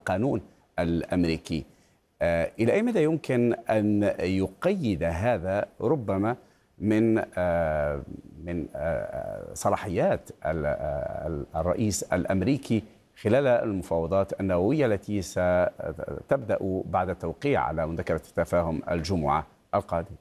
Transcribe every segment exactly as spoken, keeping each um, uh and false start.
القانون الأمريكي. آه، إلى أي مدى يمكن أن يقيد هذا ربما من آه، من آه، صلاحيات ال- آه، الرئيس الأمريكي خلال المفاوضات النووية التي ستبدأ بعد التوقيع على مذكرة التفاهم الجمعة القادمة؟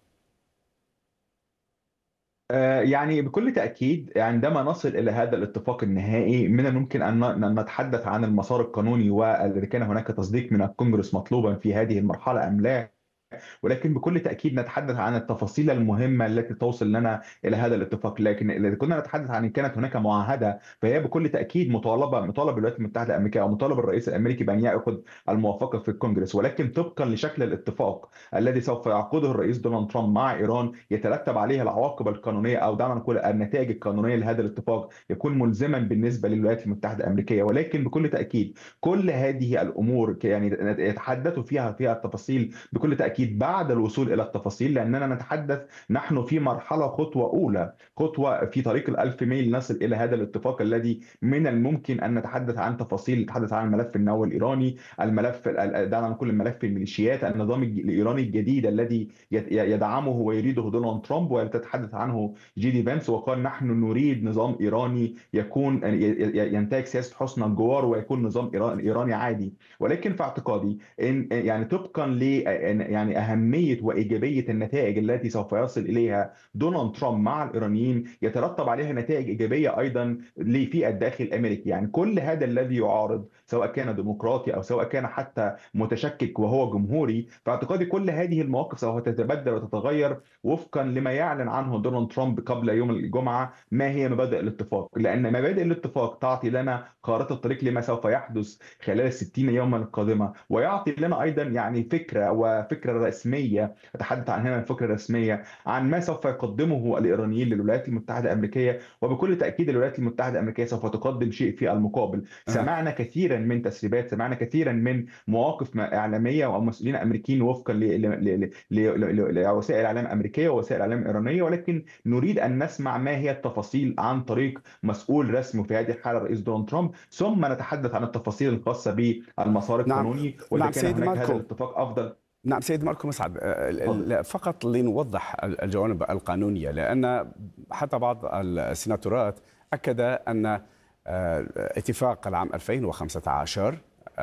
آه، يعني بكل تأكيد عندما نصل إلى هذا الاتفاق النهائي من الممكن أن أن نتحدث عن المسار القانوني وإذا كان هناك تصديق من الكونغرس مطلوبا في هذه المرحلة أم لا. ولكن بكل تأكيد نتحدث عن التفاصيل المهمة التي توصل لنا إلى هذا الاتفاق. لكن إذا كنا نتحدث عن إن كانت هناك معاهدة فهي بكل تأكيد مطالبة مطالب الولايات المتحدة الأمريكية أو مطالب الرئيس الأمريكي بأن يأخذ الموافقة في الكونجرس. ولكن طبقا لشكل الاتفاق الذي سوف يعقده الرئيس دونالد ترامب مع إيران يترتب عليه العواقب القانونية أو دعنا نقول النتائج القانونية لهذا الاتفاق يكون ملزما بالنسبة للولايات المتحدة الأمريكية. ولكن بكل تأكيد كل هذه الأمور يعني يتحدث فيها فيها التفاصيل بكل تأكيد بعد الوصول إلى التفاصيل، لأننا نتحدث نحن في مرحلة خطوة أولى، خطوة في طريق الألف ميل نصل إلى هذا الاتفاق الذي من الممكن أن نتحدث عن تفاصيل. نتحدث عن الملف النووي الإيراني، الملف دعنا نقول الملف الميليشيات، النظام الإيراني الجديد الذي يدعمه ويريده دونالد ترامب ويتحدث عنه جي دي فانس وقال نحن نريد نظام إيراني يكون ينتهج سياسة حسن الجوار ويكون نظام إيراني عادي. ولكن في اعتقادي إن يعني طبقا ل يعني أهمية وإيجابية النتائج التي سوف يصل إليها دونالد ترامب مع الإيرانيين يترتب عليها نتائج إيجابية أيضا في الداخل الأمريكي. يعني كل هذا الذي يعارض سواء كان ديمقراطي أو سواء كان حتى متشكك وهو جمهوري، فاعتقادي كل هذه المواقف سوف تتبدل وتتغير وفقا لما يعلن عنه دونالد ترامب قبل يوم الجمعة ما هي مبادئ الاتفاق. لأن مبادئ الاتفاق تعطي لنا خارطة الطريق لما سوف يحدث خلال الستين يوما القادمة، ويعطي لنا أيضا يعني فكرة وفكرة رسمية أتحدث عن هنا الفكرة الرسمية عن ما سوف يقدمه الإيرانيين للولايات المتحدة الأمريكية. وبكل تأكيد الولايات المتحدة الأمريكية سوف تقدم شيء في المقابل. آه. سمعنا كثيرا من تسريبات، سمعنا كثيرا من مواقف إعلامية ومسؤولين أمريكيين وفقا ل- ل- ل- ل- لوسائل إعلام أمريكية ووسائل إعلام إيرانية. ولكن نريد أن نسمع ما هي التفاصيل عن طريق مسؤول رسمي في هذه الحالة الرئيس دونالد ترامب، ثم نتحدث عن التفاصيل الخاصة بالمسار نعم. القانوني وإذا نعم كان سيد هناك هذا ماركو. الاتفاق أفضل. نعم سيد ماركو مسعد، آه، ال- تفضل. ال- فقط لنوضح ال- الجوانب القانونية، لأن حتى بعض السيناتورات أكد أن آه، اتفاق العام ألفين وخمسة عشر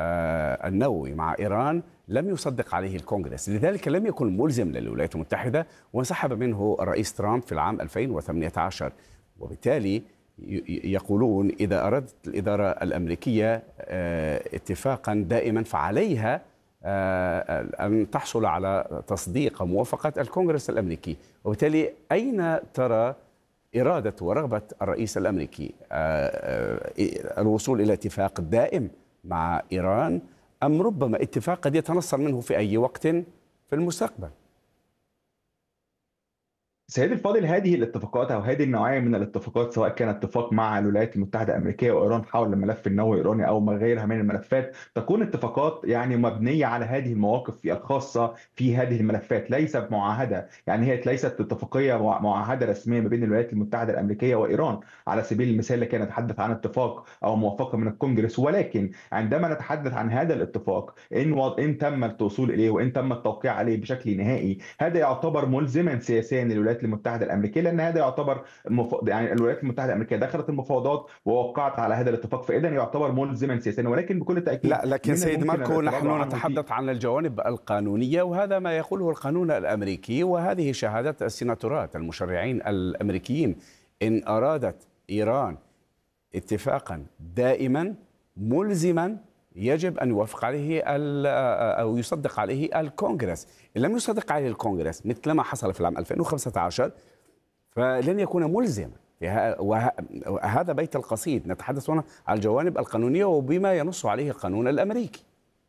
آه، النووي مع إيران لم يصدق عليه الكونغرس، لذلك لم يكن ملزم للولايات المتحدة وانسحب منه الرئيس ترامب في العام ألفين وثمانية عشر. وبالتالي ي- يقولون إذا أرادت الإدارة الأمريكية آه، اتفاقا دائما فعليها آه، أن تحصل على تصديق موافقة الكونغرس الأمريكي. وبالتالي أين ترى إرادة ورغبة الرئيس الأمريكي آه، آه، الوصول إلى اتفاق دائم مع إيران، أم ربما اتفاق قد يتنصل منه في أي وقت في المستقبل؟ سيدي الفاضل، هذه الاتفاقات او هذه النوعيه من الاتفاقات سواء كان اتفاق مع الولايات المتحده الامريكيه وايران حول الملف النووي الايراني او ما غيرها من الملفات تكون اتفاقات يعني مبنيه على هذه المواقف الخاصه في هذه الملفات، ليست معاهده. يعني هي ليست اتفاقيه مع- معاهده رسميه ما بين الولايات المتحده الامريكيه وايران على سبيل المثال لكي نتحدث عن اتفاق او موافقه من الكونجرس. ولكن عندما نتحدث عن هذا الاتفاق ان و- ان تم الوصول اليه وان تم التوقيع عليه بشكل نهائي، هذا يعتبر ملزما سياسيا للولايات المتحده الامريكيه، لان هذا يعتبر المف... يعني الولايات المتحده الامريكيه دخلت المفاوضات ووقعت على هذا الاتفاق، فاذا يعتبر ملزما سياسيا. ولكن بكل لا، تاكيد لكن من سيد الممكن ماركو التراجع نحن عنه في نتحدث عن الجوانب القانونية، وهذا ما يقوله القانون الأمريكي، وهذه شهادات السيناتورات المشرعين الأمريكيين. إن أرادت إيران اتفاقا دائما ملزما يجب أن يوافق عليه ال- أو يصدق عليه الكونغرس. إن لم يصدق عليه الكونغرس مثل ما حصل في العام ألفين وخمسة عشر فلن يكون ملزما. وه- وه- وهذا بيت القصيد، نتحدث هنا عن الجوانب القانونية وبما ينص عليه القانون الأمريكي.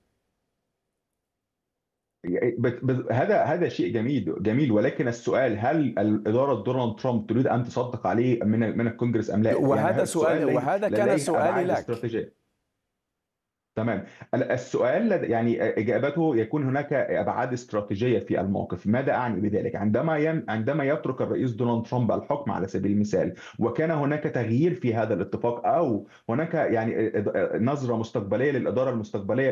بت- بت- هذا هذا شيء جميل جميل. ولكن السؤال هل الاداره دونالد ترامب تريد ان تصدق عليه من من الكونجرس ام لا؟ يعني وهذا هذا سؤال، السؤال لي- وهذا كان لديه سؤالي ابعاد لك. استراتيجيه. تمام. السؤال لد- يعني اجابته يكون هناك ابعاد استراتيجيه في الموقف. ماذا اعني بذلك؟ عندما ين... عندما يترك الرئيس دونالد ترامب الحكم على سبيل المثال، وكان هناك تغيير في هذا الاتفاق، او هناك يعني نظره مستقبليه للاداره المستقبليه